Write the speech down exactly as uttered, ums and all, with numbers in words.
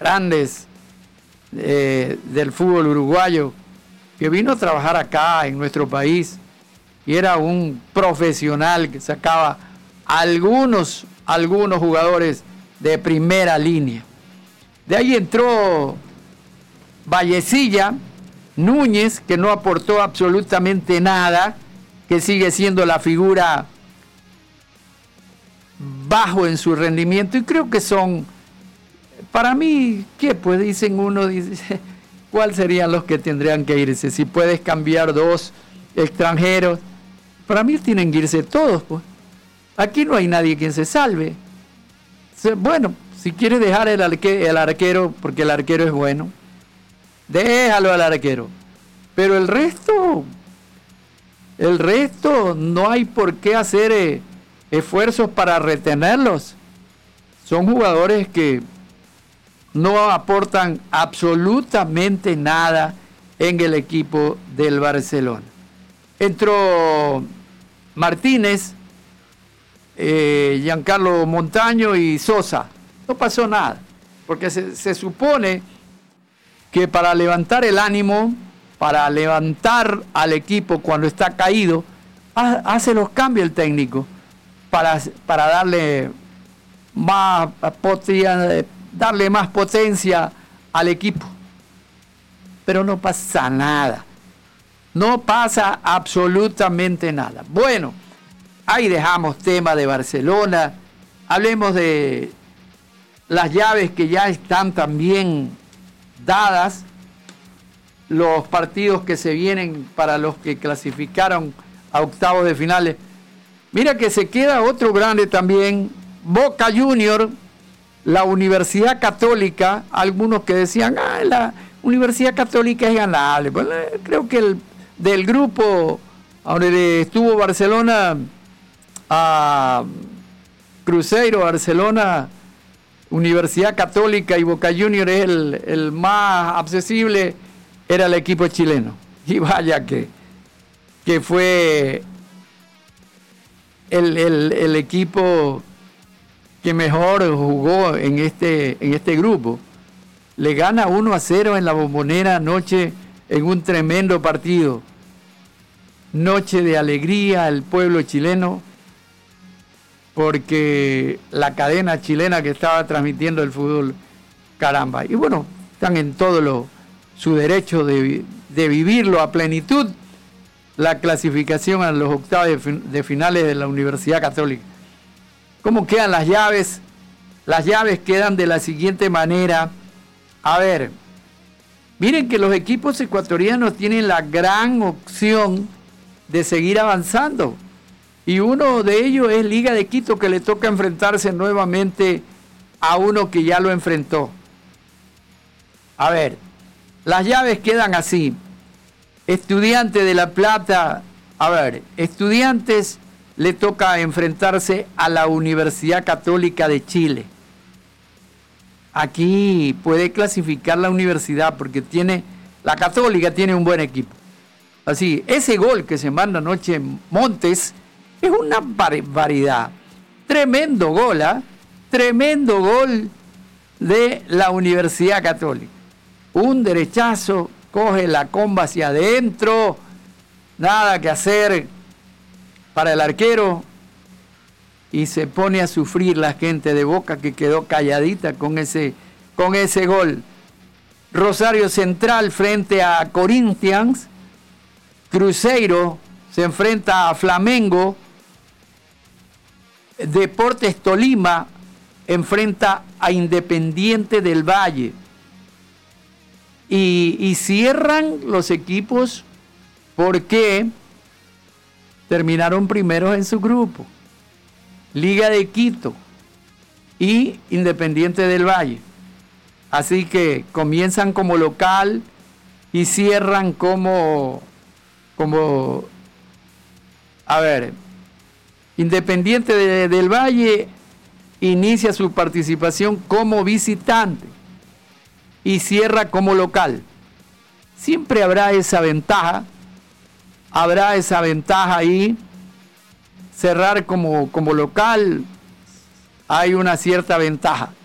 grandes eh, del fútbol uruguayo, que vino a trabajar acá en nuestro país y era un profesional que sacaba algunos, algunos jugadores de primera línea. De ahí entró Vallecilla, Núñez, que no aportó absolutamente nada, que sigue siendo la figura bajo en su rendimiento, y creo que son, para mí, ¿qué? Pues dicen uno, dice, ¿cuáles serían los que tendrían que irse? Si puedes cambiar dos extranjeros, para mí tienen que irse todos, pues. Aquí no hay nadie quien se salve. Bueno, si quieres dejar el, arque, el arquero, porque el arquero es bueno, déjalo al arquero. Pero el resto, el resto no hay por qué hacer eh, esfuerzos para retenerlos. Son jugadores que no aportan absolutamente nada en el equipo del Barcelona. Entró Martínez, eh, Giancarlo Montaño y Sosa. No pasó nada, porque se, se supone que para levantar el ánimo, para levantar al equipo cuando está caído, hace los cambios el técnico para, para darle más potencia, darle más potencia al equipo. Pero no pasa nada. No pasa absolutamente nada. Bueno, ahí dejamos tema de Barcelona. Hablemos de las llaves que ya están también dadas, los partidos que se vienen para los que clasificaron a octavos de finales. Mira que se queda otro grande también, Boca Junior, la Universidad Católica. Algunos que decían, ah, la Universidad Católica es ganable. Bueno, creo que el, del grupo donde estuvo Barcelona, a Cruzeiro, Barcelona, Universidad Católica y Boca Junior, es el, el más accesible, era el equipo chileno. Y vaya que, que fue el, el, el equipo que mejor jugó en este, en este grupo. Le gana uno a cero en la Bombonera anoche en un tremendo partido. Noche de alegría al pueblo chileno, porque la cadena chilena que estaba transmitiendo el fútbol, caramba. Y bueno, están en todo lo, su derecho de, de vivirlo a plenitud, la clasificación a los octavos de, fin, de finales de la Universidad Católica. ¿Cómo quedan las llaves? Las llaves quedan de la siguiente manera. A ver, miren que los equipos ecuatorianos tienen la gran opción de seguir avanzando. Y uno de ellos es Liga de Quito, que le toca enfrentarse nuevamente a uno que ya lo enfrentó. A ver, las llaves quedan así. Estudiantes de La Plata, a ver, Estudiantes le toca enfrentarse a la Universidad Católica de Chile. Aquí puede clasificar la universidad porque tiene, la Católica tiene un buen equipo. Así, ese gol que se manda anoche en Montes es una barbaridad. Tremendo gol, ¿eh? Tremendo gol de la Universidad Católica. Un derechazo, coge la comba hacia adentro, nada que hacer para el arquero, y se pone a sufrir la gente de Boca, que quedó calladita con ese, con ese gol. Rosario Central frente a Corinthians, Cruzeiro se enfrenta a Flamengo, Deportes Tolima enfrenta a Independiente del Valle, y, y cierran los equipos porque terminaron primeros en su grupo. Liga de Quito y Independiente del Valle. Así que comienzan como local y cierran como, como, a ver, Independiente de, del Valle inicia su participación como visitante y cierra como local. Siempre habrá esa ventaja, habrá esa ventaja ahí. Cerrar como, como local, hay una cierta ventaja.